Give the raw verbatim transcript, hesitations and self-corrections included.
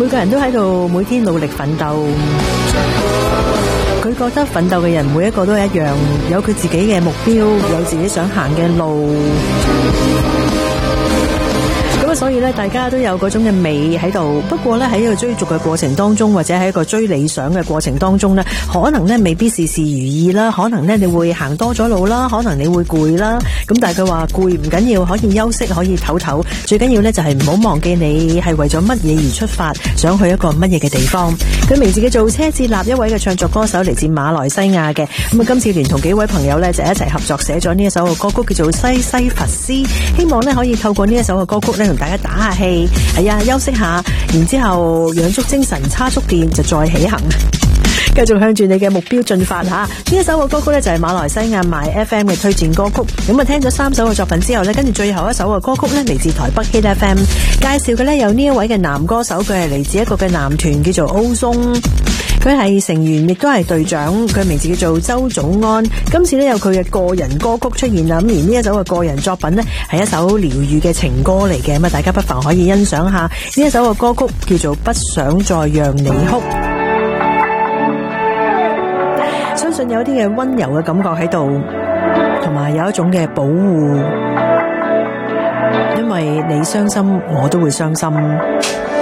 每個人都喺度每天努力奮鬥，佢覺得奮鬥嘅人每一個都係一樣，有佢自己嘅目標，有自己想行嘅路。所以咧，大家都有嗰種嘅美喺度。不過咧，喺一個追逐嘅過程當中，或者喺一個追理想嘅過程當中咧，可能咧未必事事如意啦，可能咧你會行多咗路啦，可能你會攰啦。咁但係佢話攰唔緊要，可以休息，可以唞唞。最緊要咧就係唔好忘記你係為咗乜嘢而出發，想去一個乜嘢嘅地方。佢名字叫做車志立，一位嘅唱作歌手，嚟自馬來西亞嘅。咁啊，今次連同幾位朋友咧就一齊合作寫咗呢一首嘅歌曲，叫做《西西弗斯》。希望咧可以透過呢一首嘅歌曲咧同大家打下氣，係啊，休息下，然之後養足精神，叉足電，就再起行，繼續向住你嘅目標進發吓。呢一首嘅歌曲咧就係馬來西亞 My F M 嘅推薦歌曲。咁啊，聽咗三首嘅作品之後咧，跟住最後一首嘅歌曲咧嚟自台北 Hit F M， 介紹嘅咧有呢一位嘅男歌手，佢係嚟自一個嘅男團叫做 Ozone。佢係成員，亦都係隊長，佢名字叫做周祖安。今次咧有佢嘅個人歌曲出現啦，咁而呢一首嘅個人作品呢，係一首療癒嘅情歌嚟嘅，咁啊大家不妨可以欣賞下呢一首嘅歌曲，叫做不想再讓你哭。相信有一啲嘅溫柔嘅感覺喺度，同埋有一種嘅保護，因為你傷心，我都會傷心。